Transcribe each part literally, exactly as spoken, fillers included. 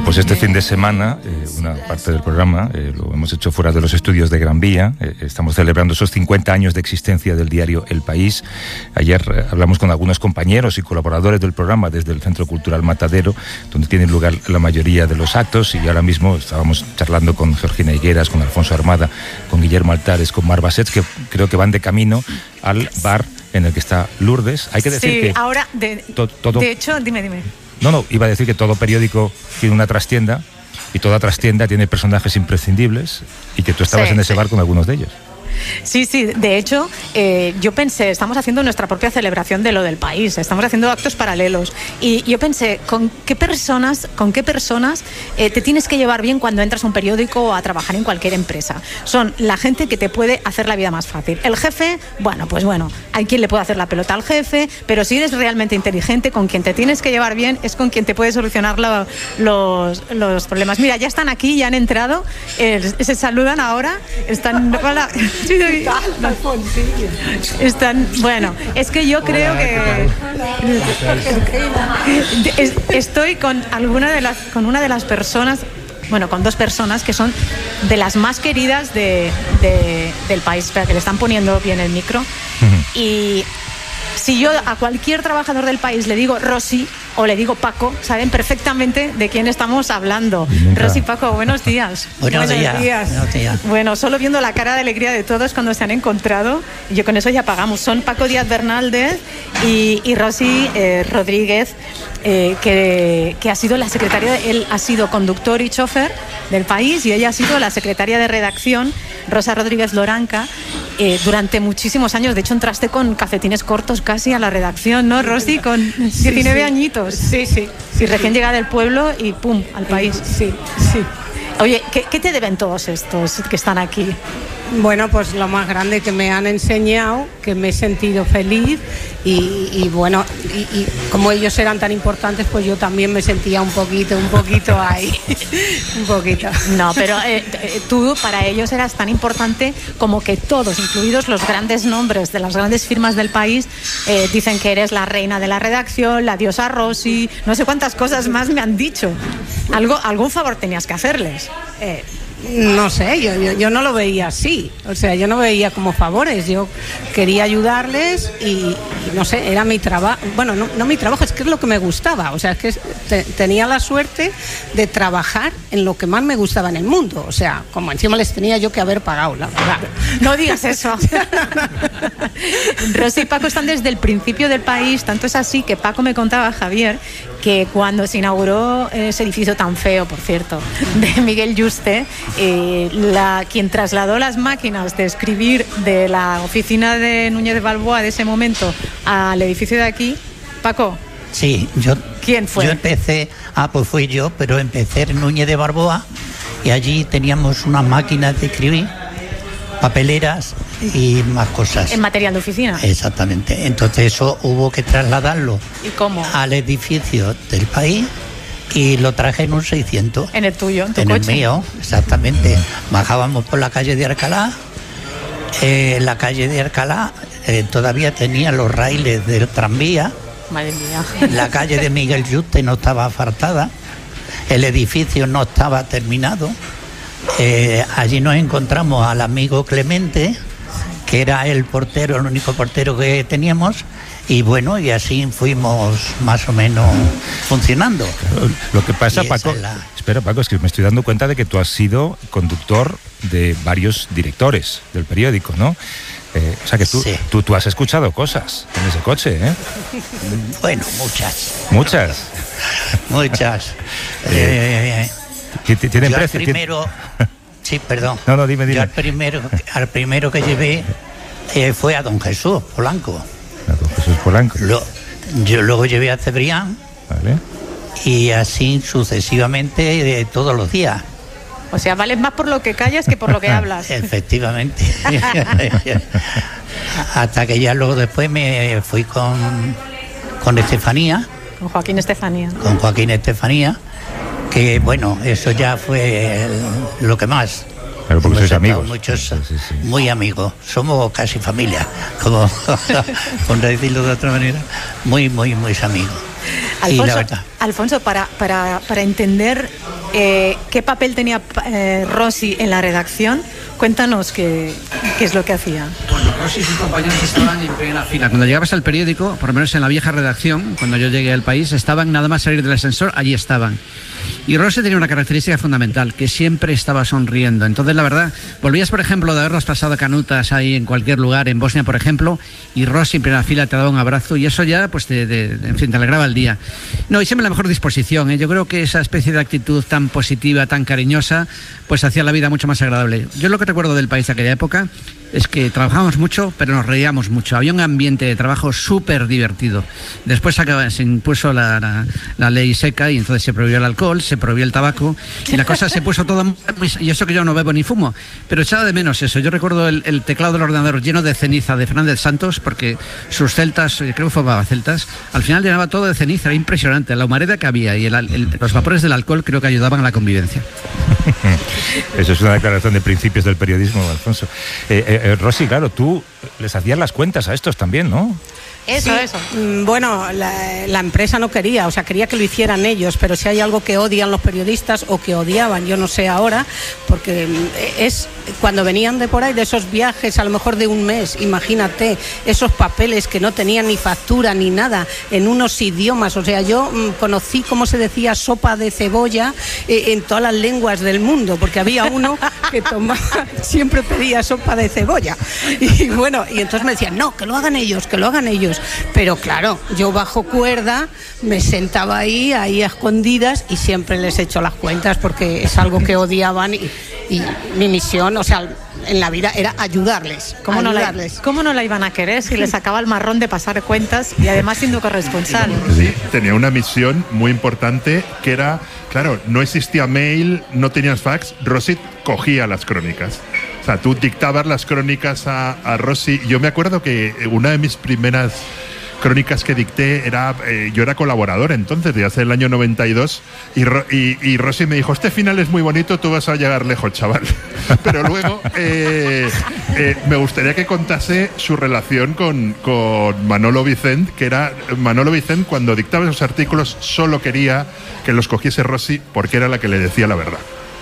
Pues este fin de semana, eh, una parte del programa eh, lo hemos hecho fuera de los estudios de Gran Vía. Eh, estamos celebrando esos cincuenta años de existencia del diario El País. Ayer eh, hablamos con algunos compañeros y colaboradores del programa desde el Centro Cultural Matadero, donde tienen lugar la mayoría de los actos, y ahora mismo estábamos charlando con Georgina Higueras, con Alfonso Armada, con Guillermo Altares, con Mar Basets, que creo que van de camino al bar en el que está Lourdes. Hay que decir sí, que... ahora, de, to, todo, de hecho, dime, dime. No, no, iba a decir que todo periódico tiene una trastienda, y toda trastienda tiene personajes imprescindibles, y que tú estabas sí, en ese sí. bar con algunos de ellos. Sí, sí, de hecho, eh, yo pensé, estamos haciendo nuestra propia celebración de lo del país, estamos haciendo actos paralelos, y yo pensé, ¿con qué personas, con qué personas eh, te tienes que llevar bien cuando entras a un periódico o a trabajar en cualquier empresa? Son la gente que te puede hacer la vida más fácil. El jefe, bueno, pues bueno, hay quien le puede hacer la pelota al jefe, pero si eres realmente inteligente, con quien te tienes que llevar bien es con quien te puede solucionar lo, los, los problemas. Mira, ya están aquí, ya han entrado, eh, se saludan ahora, están... Hola. Sí, están, bueno, es que yo creo que estoy con alguna de las, con una de las personas, bueno, con dos personas que son de las más queridas de, de, del país. Espera, que le están poniendo bien el micro. Uh-huh. Y si yo a cualquier trabajador del país le digo Rosy o le digo Paco, saben perfectamente de quién estamos hablando. Rosy, Paco, buenos días. Buenos, buenos días. días. Buenos días. Bueno, solo viendo la cara de alegría de todos cuando se han encontrado, yo con eso ya pagamos. Son Paco Díaz Bernaldez y, y Rosy eh, Rodríguez, eh, que, que ha sido la secretaria, de, él ha sido conductor y chofer del país, y ella ha sido la secretaria de redacción, Rosa Rodríguez Loranca, eh, durante muchísimos años. De hecho, entraste con calcetines cortos casi a la redacción, ¿no, Rosy? Con diecinueve sí, sí. añitos. Sí, sí. Y sí, recién sí. llegada del pueblo y pum, al país. Sí, sí. Oye, ¿qué, ¿qué te deben todos estos que están aquí? Bueno, pues lo más grande, que me han enseñado, que me he sentido feliz y, y bueno, y, y como ellos eran tan importantes, pues yo también me sentía un poquito, un poquito ahí, un poquito. No, pero eh, tú para ellos eras tan importante como que todos, incluidos los grandes nombres de las grandes firmas del país, eh, dicen que eres la reina de la redacción, la diosa Rosy, no sé cuántas cosas más me han dicho. Algo, algún favor tenías que hacerles. Eh, No sé, yo, yo, yo no lo veía así, o sea, yo no veía como favores, yo quería ayudarles y, y no sé, era mi trabajo, bueno, no, no mi trabajo, es que es lo que me gustaba, o sea, es que te, tenía la suerte de trabajar en lo que más me gustaba en el mundo, o sea, como encima les tenía yo que haber pagado, la verdad. No digas eso. Rosy y Paco están desde el principio del país, tanto es así que Paco me contaba, Javier, que cuando se inauguró ese edificio tan feo, por cierto, de Miguel Yuste, eh, la, quien trasladó las máquinas de escribir de la oficina de Núñez de Balboa de ese momento al edificio de aquí, Paco. Sí, yo. ¿Quién fue? Yo empecé, ah, pues fui yo, pero empecé en Núñez de Balboa y allí teníamos unas máquinas de escribir, papeleras y más cosas. ¿En material de oficina? Exactamente. Entonces eso hubo que trasladarlo. ¿Y cómo? Al edificio del país y lo traje en un seiscientos. ¿En el tuyo? ¿En tu en coche? el mío, exactamente. Bajábamos por la calle de Alcalá. Eh, la calle de Alcalá eh, todavía tenía los raíles del tranvía. Madre mía. La calle de Miguel Yuste no estaba asfaltada. El edificio no estaba terminado. Eh, allí nos encontramos al amigo Clemente, que era el portero, el único portero que teníamos, y bueno, y así fuimos más o menos funcionando. Lo que pasa, y Paco, la... espera, Paco, es que me estoy dando cuenta de que tú has sido conductor de varios directores del periódico, ¿no? Eh, o sea que tú, sí. tú, tú has escuchado cosas en ese coche, ¿eh? Bueno, muchas. ¿Muchas? Muchas. eh, eh, ¿Tienen yo precio? Al primero... Sí, perdón. No, no, dime, dime. Yo al primero, al primero que llevé eh, fue a don Jesús Polanco. A don Jesús Polanco. Lo, yo luego llevé a Cebrián. Vale. Y así sucesivamente eh, todos los días. O sea, vales más por lo que callas que por lo que hablas. Efectivamente. Hasta que ya luego después me fui con, con Estefanía. Con Joaquín Estefanía. Con Joaquín Estefanía. Que bueno, eso ya fue el, lo que más. Pero porque sois amigos. Muchos, sí, sí, sí. Muy amigos. Somos casi familia, como por decirlo de otra manera. Muy, muy, muy amigos. Alfonso, y la verdad. Alfonso, para, para, para entender eh, qué papel tenía eh, Rossi en la redacción, cuéntanos qué, qué es lo que hacía. Bueno, Rossi y sus compañeros estaban en primera fila. Cuando llegabas al periódico, por lo menos en la vieja redacción, cuando yo llegué al País, estaban nada más salir del ascensor, allí estaban. Y Rossi tenía una característica fundamental, que siempre estaba sonriendo. Entonces, la verdad, volvías, por ejemplo, de haberlas pasado canutas ahí en cualquier lugar, en Bosnia, por ejemplo, y Rossi en primera fila te daba un abrazo, y eso ya, pues, te, te, en fin, te alegraba el día. No, y siempre la mejor disposición, ¿eh? Yo creo que esa especie de actitud tan positiva, tan cariñosa, pues hacía la vida mucho más agradable. Yo lo que recuerdo del País de aquella época es que trabajábamos mucho, pero nos reíamos mucho. Había un ambiente de trabajo súper divertido. Después se impuso la, la, la ley seca y entonces se prohibió el alcohol, se prohibió el tabaco y la cosa se puso toda muy... Y eso que yo no bebo ni fumo, pero echaba de menos eso. Yo recuerdo el, el teclado del ordenador lleno de ceniza de Fernández Santos, porque sus celtas, creo que fumaba celtas, al final llenaba todo de ceniza, era impresionante. La humareda que había y el, el, los vapores del alcohol creo que ayudaban a la convivencia. Eso es una declaración de principios del periodismo, Alfonso. Eh, eh, Rossi, claro, tú les hacías las cuentas a estos también, ¿no? Eso, sí, eso. Bueno, la, la empresa no quería, o sea, quería que lo hicieran ellos, pero si hay algo que odian los periodistas o que odiaban, yo no sé ahora, porque es cuando venían de por ahí, de esos viajes, a lo mejor de un mes, imagínate, esos papeles que no tenían ni factura ni nada, en unos idiomas, o sea, yo mmm, conocí cómo se decía sopa de cebolla eh, en todas las lenguas del mundo, porque había uno que tomaba, siempre pedía sopa de cebolla, y bueno, y entonces me decían, no, que lo hagan ellos, que lo hagan ellos. Pero claro, yo bajo cuerda, me sentaba ahí, ahí a escondidas y siempre les echo las cuentas porque es algo que odiaban y, y mi misión, o sea, en la vida era ayudarles. ¿Cómo no, ayudarles. la, ¿Cómo no la iban a querer si les sacaba el marrón de pasar cuentas y además siendo corresponsal? Sí, tenía una misión muy importante que era, claro, no existía mail, no tenías fax, Rossi cogía las crónicas. O sea, tú dictabas las crónicas a, a Rossi. Yo me acuerdo que una de mis primeras crónicas que dicté era, eh, yo era colaborador entonces, de hace el año noventa y dos, y, y, y Rossi me dijo, este final es muy bonito, tú vas a llegar lejos, chaval. Pero luego eh, eh, me gustaría que contase su relación con, con Manolo Vicent, que era, Manolo Vicent cuando dictaba esos artículos solo quería que los cogiese Rossi porque era la que le decía la verdad.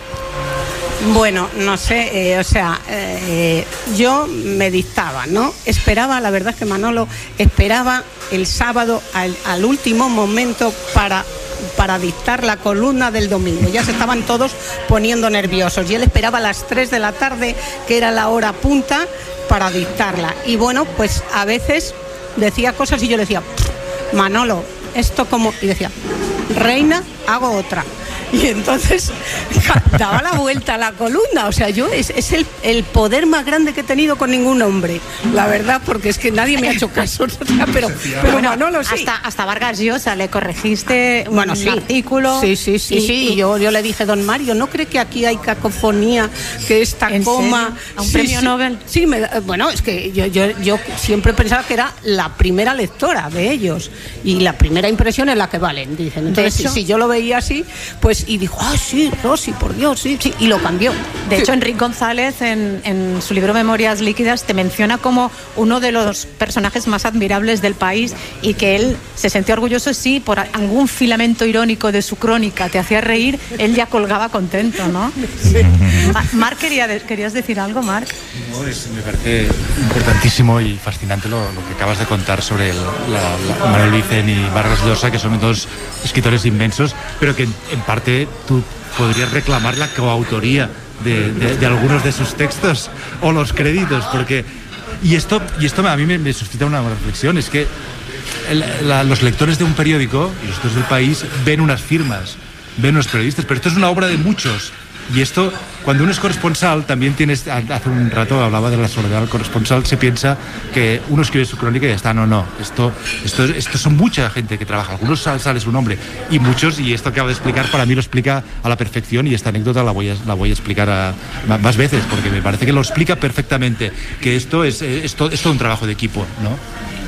Bueno, no sé, eh, o sea, eh, yo me dictaba, ¿no? Esperaba, la verdad es que Manolo esperaba el sábado al, al último momento para, para dictar la columna del domingo. Ya se estaban todos poniendo nerviosos y él esperaba a las tres de la tarde, que era la hora punta, para dictarla. Y bueno, pues a veces decía cosas y yo le decía, Manolo, esto como... Y decía, reina, hago otra. Y entonces daba la vuelta a la columna. O sea, yo es, es el, el poder más grande que he tenido con ningún hombre, la verdad, porque es que nadie me ha hecho caso. O sea, pero pero bueno, Manolo sí. Hasta, hasta Vargas Llosa le corregiste un bueno, sí. artículo. Sí, sí, sí. Y, sí. y yo, yo le dije, don Mario, ¿no cree que aquí hay cacofonía, que esta ¿En coma... serio? ¿A un sí, premio sí. Nobel? Sí, me, bueno, es que yo, yo, yo siempre pensaba que era la primera lectora de ellos. Y la primera impresión es la que valen, dicen. Entonces, hecho, si, si yo lo veía así, pues, y dijo, ah, sí, Rossi, por Dios, sí, sí, y lo cambió. De sí. hecho, Enrique González, en, en su libro Memorias Líquidas, te menciona como uno de los personajes más admirables del país y que él se sentía orgulloso si por algún filamento irónico de su crónica te hacía reír, él ya colgaba contento, ¿no? Sí. Marc, quería de, ¿querías decir algo, Marc? No, es, me parece importantísimo y fascinante lo, lo que acabas de contar sobre el, la, la Manuel Vicent y Vargas Llosa, que son dos escritores inmensos, pero que en, en parte tú podrías reclamar la coautoría de, de, de algunos de sus textos o los créditos, porque y esto y esto a mí me, me suscita una reflexión, es que el, la, los lectores de un periódico y los lectores del País ven unas firmas, ven unos periodistas, pero esto es una obra de muchos. Y esto, cuando uno es corresponsal, también tienes, hace un rato hablaba de la soledad del corresponsal, se piensa que uno escribe su crónica y ya está. No, no, esto, esto, esto son mucha gente que trabaja, algunos sale su nombre y muchos, y esto que acabo de explicar para mí lo explica a la perfección, y esta anécdota la voy a, la voy a explicar a, más veces porque me parece que lo explica perfectamente, que esto es, es, todo, es todo un trabajo de equipo, ¿no?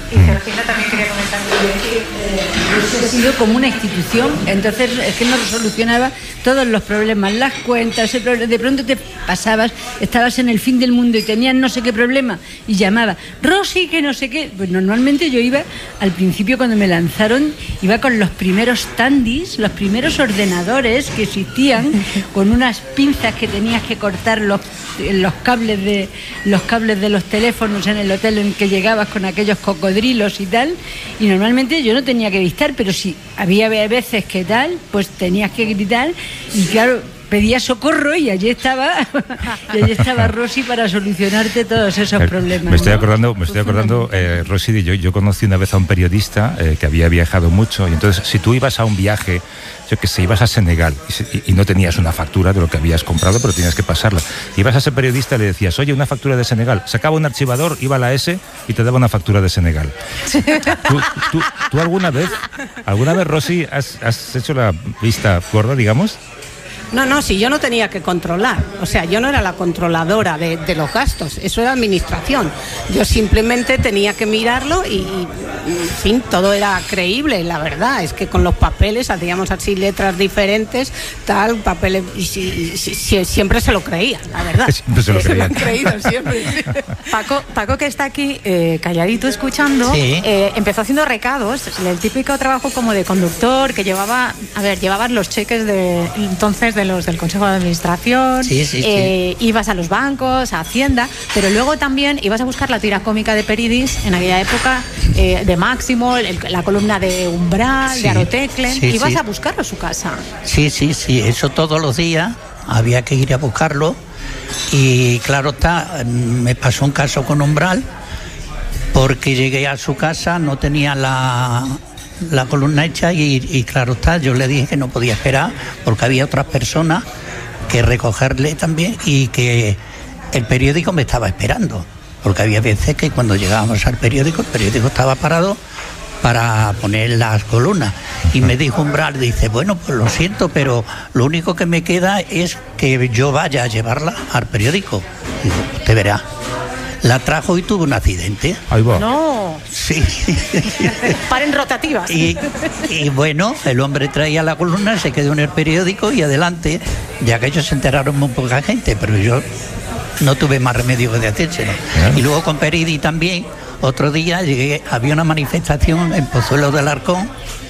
Y Georgina también quería comentar. Ha sido como una institución, entonces es que nos solucionaba todos los problemas, las cuentas, el problema. De pronto te pasabas, estabas en el fin del mundo y tenías no sé qué problema y llamaba, Rosy, que no sé qué. Pues normalmente yo iba, al principio cuando me lanzaron, iba con los primeros Tandis, los primeros ordenadores que existían, con unas pinzas que tenías que cortar los, los cables de los cables de los teléfonos en el hotel en que llegabas con aquellos cocodrilos y tal, y normalmente yo no tenía que dictar, pero si había veces que tal, pues tenías que gritar y claro, pedía socorro y allí estaba y allí estaba Rosy para solucionarte todos esos problemas. Me estoy ¿no? acordando, me estoy acordando, eh, Rosy, de yo, yo conocí una vez a un periodista eh, que había viajado mucho y entonces si tú ibas a un viaje, yo que sé, ibas a Senegal y, y no tenías una factura de lo que habías comprado, pero tenías que pasarla. Ibas a ese periodista y le decías, oye, una factura de Senegal. Sacaba un archivador, iba a la S y te daba una factura de Senegal. ¿Tú, tú, tú alguna vez, alguna vez, Rosy, has, has hecho la vista gorda, digamos? No, no, si yo no tenía que controlar, o sea, yo no era la controladora de, de los gastos, eso era administración. Yo simplemente tenía que mirarlo y, y, en fin, todo era creíble, la verdad. Es que con los papeles hacíamos así letras diferentes, tal, papeles, y, y, y, y siempre se lo creía, la verdad. Siempre se lo creía. Se lo han creído siempre. Paco, Paco, que está aquí eh, calladito escuchando, Sí. eh, empezó haciendo recados, el típico trabajo como de conductor que llevaba, a ver, llevabas los cheques de entonces de los del Consejo de Administración, Sí, sí, eh, ibas a los bancos, a Hacienda, pero luego también ibas a buscar la tira cómica de Peridis en aquella época, eh, de Máximo, el, la columna de Umbral, Sí, de Arotecle, sí, ibas sí. a buscarlo a su casa. Sí, sí, sí, eso todos los días había que ir a buscarlo y claro está, me pasó un caso con Umbral porque llegué a su casa, no tenía la, la columna hecha y, y claro está, yo le dije que no podía esperar porque había otras personas que recogerle también y que el periódico me estaba esperando, porque había veces que cuando llegábamos al periódico, el periódico estaba parado para poner las columnas y me dijo Umbral, dice, bueno, pues lo siento, pero lo único que me queda es que yo vaya a llevarla al periódico. Digo, usted verá. La trajo y tuvo un accidente. Ahí va. No, Sí. paren rotativas. Y, y bueno, el hombre traía la columna, se quedó en el periódico y adelante, ya que ellos se enteraron muy poca gente, pero yo no tuve más remedio que de hacérselo. Y luego con Peridi también, otro día llegué, había una manifestación en Pozuelo del Arcón,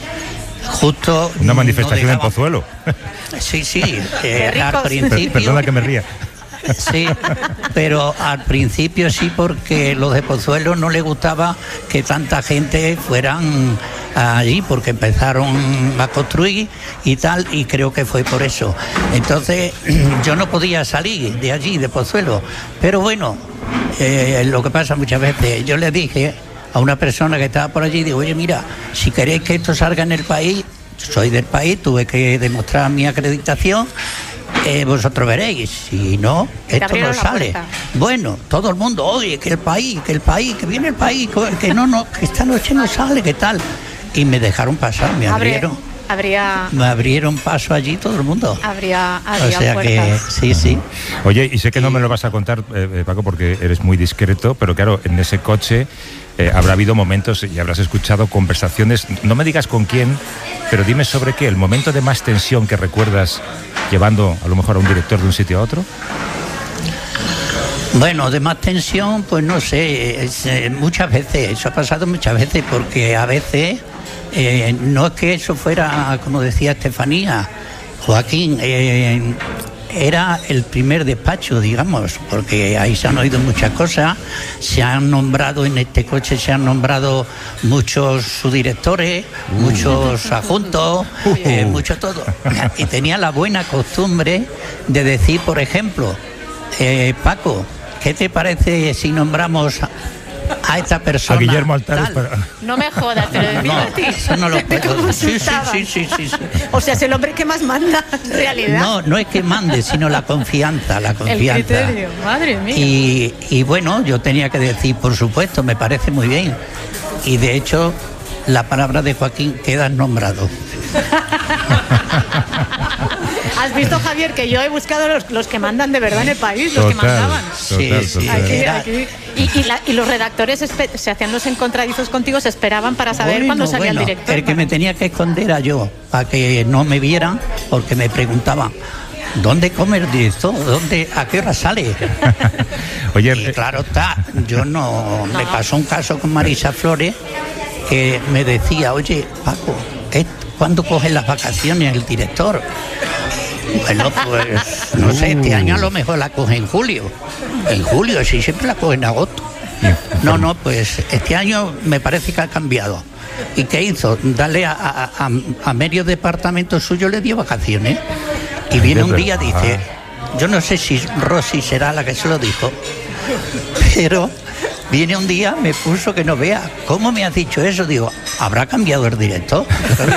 justo... Una manifestación no en dejaba- Pozuelo. Sí, sí, eh, ricos. al principio... Perdona que me ría. Sí, pero al principio sí, porque los de Pozuelo no les gustaba que tanta gente fueran allí, porque empezaron a construir y tal, y creo que fue por eso. Entonces yo no podía salir de allí, de Pozuelo, pero bueno, eh, lo que pasa muchas veces, yo le dije a una persona que estaba por allí, digo, oye, mira, si queréis que esto salga en el país, soy del país, tuve que demostrar mi acreditación. Eh, vosotros veréis, si no, Te esto abrieron no la sale. puerta. Bueno, todo el mundo, oye, que el país, que el país, que viene el país, que no, no, que esta noche no sale, que tal. Y me dejaron pasar, me Habría, abrieron, habría, me abrieron paso allí todo el mundo. habría, O habría sea que, puertas. sí, sí. Oye, y sé que no me lo vas a contar, eh, eh, Paco, porque eres muy discreto, pero claro, en ese coche eh, habrá habido momentos y habrás escuchado conversaciones, no me digas con quién, pero dime sobre qué, el momento de más tensión que recuerdas llevando a lo mejor a un director de un sitio a otro. Bueno, de más tensión, pues no sé, es, eh, muchas veces, eso ha pasado muchas veces, porque a veces eh, no es que eso fuera, como decía Estefanía, Joaquín, eh, era el primer despacho, digamos, porque ahí se han oído muchas cosas, se han nombrado en este coche, se han nombrado muchos subdirectores, uh. muchos adjuntos, uh. eh, mucho todo. Y tenía la buena costumbre de decir, por ejemplo, eh, Paco, ¿qué te parece si nombramos a esta persona? A Guillermo Altares. Para... No me jodas, te lo decía No, a ti. eso no lo Te puedo. consultaba. Sí, sí, sí, sí, sí. O sea, es el hombre que más manda, en realidad. No, no es que mande, sino la confianza, la El confianza. criterio, madre mía. Y, y bueno, yo tenía que decir, por supuesto, me parece muy bien. Y de hecho, la palabra de Joaquín queda nombrado. ¿Has visto, Javier, que yo he buscado los, los que mandan de verdad en el país, los Total, que mandaban? total, Sí, sí, total. Aquí, era, aquí. Y, y, la, y los redactores espe- se hacían los encontradizos contigo, se esperaban para saber Bueno, cuándo salía bueno, el director. El que me tenía que esconder era yo, para que no me vieran, porque me preguntaban, ¿dónde come el director? ¿Dónde, ¿A qué hora sale? Oye, y eh, claro está, yo no... Me pasó un caso con Marisa Flores, que me decía, oye, Paco, ¿cuándo coge las vacaciones el director? Bueno, pues no sé, este año a lo mejor la coge en julio. En julio, si siempre la coge en agosto. No, no, pues este año me parece que ha cambiado. ¿Y qué hizo? Darle a, a, a, a medio departamento suyo le dio vacaciones. Y viene un día, dice, yo no sé si Rosy será la que se lo dijo, pero viene un día, me puso que no vea. ¿Cómo me has dicho eso? Digo, ¿habrá cambiado el director?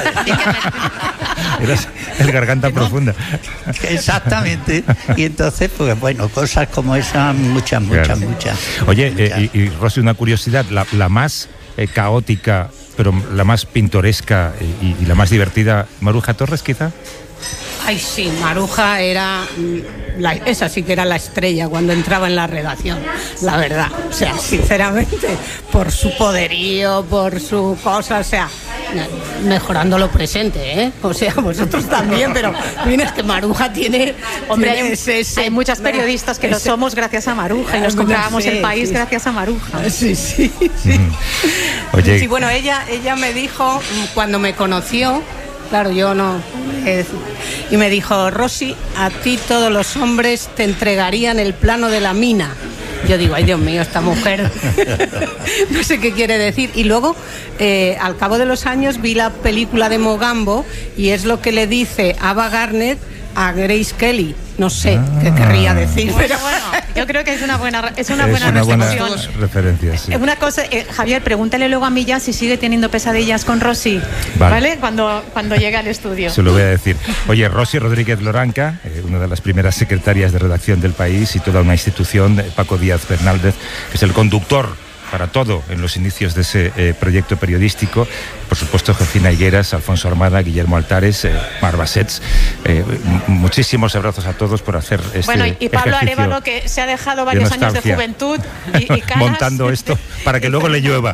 eras el garganta profunda. Exactamente. Y entonces, pues bueno, cosas como esas, muchas, muchas, Claro. muchas. Oye, muchas. eh, y, y Rosy, una curiosidad, la, la más eh, caótica, pero la más pintoresca y, y la más divertida, Maruja Torres, quizá. Ay, sí, Maruja era, mm, la, esa sí que era la estrella cuando entraba en la redacción, la verdad. O sea, sinceramente, por su poderío, por su cosa, o sea, mejorando lo presente, ¿eh? O sea, vosotros también, pero es que Maruja tiene... Hombre, tiene hay, ese, ese, hay muchas periodistas que lo ese- somos gracias a Maruja y nos Sí, comprábamos el país sí. gracias a Maruja. Sí, sí, sí. Oye, Sí, bueno, ella, ella me dijo, mm, cuando me conoció, claro, yo no... eh, y me dijo, Rosy, a ti todos los hombres te entregarían el plano de la mina. Yo digo, ay Dios mío, esta mujer, no sé qué quiere decir. Y luego, eh, al cabo de los años, vi la película de Mogambo y es lo que le dice Ava Gardner a Grace Kelly. No sé Ah. qué querría decir, pero Bueno, yo creo que es una buena, es una es buena una buena reflexión. referencia, sí. Eh, Una cosa, eh, Javier, pregúntale luego a Milla si sigue teniendo pesadillas con Rosy, Vale. ¿vale? Cuando, cuando llegue al estudio. Se lo voy a decir. Oye, Rosy Rodríguez Loranca, eh, una de las primeras secretarias de redacción del país y toda una institución, eh, Paco Díaz Bernaldez, que es el conductor para todo en los inicios de ese eh, proyecto periodístico. Por supuesto, Josefina Higueras, Alfonso Armada, Guillermo Altares, eh, Mar Bassets. Eh, m- muchísimos abrazos a todos por hacer este Bueno, y, y Pablo ejercicio Arévalo, que se ha dejado varios años de nostalgia. juventud y, y canas. montando esto para que luego le llueva.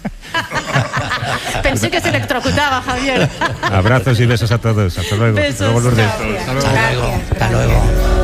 Pensé que se electrocutaba, Javier. Abrazos y besos a todos. Hasta luego. Besos, Hasta luego, Lourdes. chao. Hasta luego, hasta luego.